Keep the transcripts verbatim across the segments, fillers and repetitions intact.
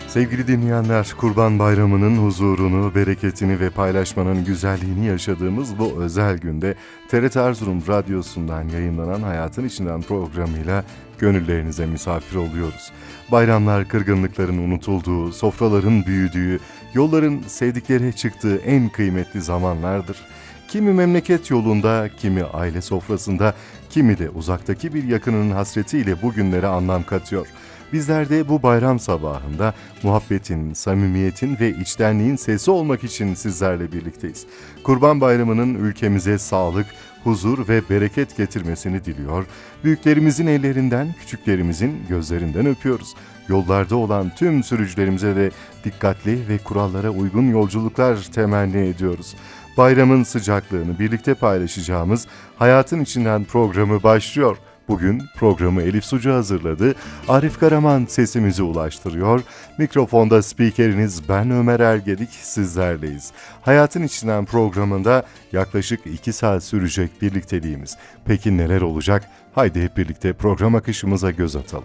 Sevgili dinleyenler, Kurban Bayramı'nın huzurunu, bereketini ve paylaşmanın güzelliğini yaşadığımız bu özel günde T R T Erzurum Radyosu'ndan yayınlanan Hayatın İçinden programıyla gönüllerinize misafir oluyoruz. Bayramlar kırgınlıkların unutulduğu, sofraların büyüdüğü, yolların sevdiklere çıktığı en kıymetli zamanlardır. Kimi memleket yolunda, kimi aile sofrasında, kimi de uzaktaki bir yakınının hasretiyle bu günlere anlam katıyor. Bizler de bu bayram sabahında muhabbetin, samimiyetin ve içtenliğin sesi olmak için sizlerle birlikteyiz. Kurban Bayramı'nın ülkemize sağlık, huzur ve bereket getirmesini diliyor. Büyüklerimizin ellerinden, küçüklerimizin gözlerinden öpüyoruz. Yollarda olan tüm sürücülerimize de dikkatli ve kurallara uygun yolculuklar temenni ediyoruz. Bayramın sıcaklığını birlikte paylaşacağımız Hayatın İçinden programı başlıyor. Bugün programı Elif Sucu hazırladı. Arif Karaman sesimizi ulaştırıyor. Mikrofonda spikeriniz ben Ömer Ergedik, sizlerleyiz. Hayatın İçinden programında yaklaşık iki saat sürecek birlikteliğimiz. Peki neler olacak? Haydi hep birlikte program akışımıza göz atalım.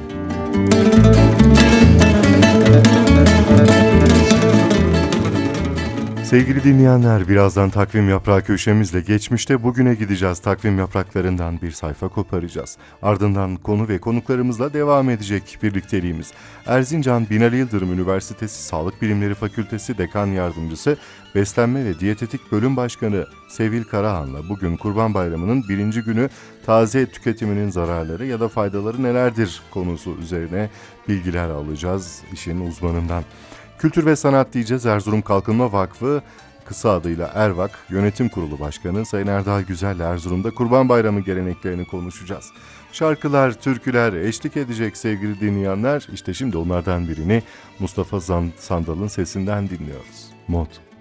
Sevgili dinleyenler, birazdan takvim yaprağı köşemizle geçmişte bugüne gideceğiz. Takvim yapraklarından bir sayfa koparacağız. Ardından konu ve konuklarımızla devam edecek birlikteliğimiz. Erzincan Binali Yıldırım Üniversitesi Sağlık Bilimleri Fakültesi Dekan Yardımcısı, Beslenme ve Diyetetik Bölüm Başkanı Sevil Karahan'la bugün Kurban Bayramı'nın birinci günü taze et tüketiminin zararları ya da faydaları nelerdir konusu üzerine bilgiler alacağız işin uzmanından. Kültür ve sanat diyeceğiz. Erzurum Kalkınma Vakfı, kısa adıyla ERVAK Yönetim Kurulu Başkanı Sayın Erdal Güzel'le Erzurum'da Kurban Bayramı geleneklerini konuşacağız. Şarkılar, türküler eşlik edecek sevgili dinleyenler. İşte şimdi onlardan birini Mustafa Sandal'ın sesinden dinliyoruz. Mod.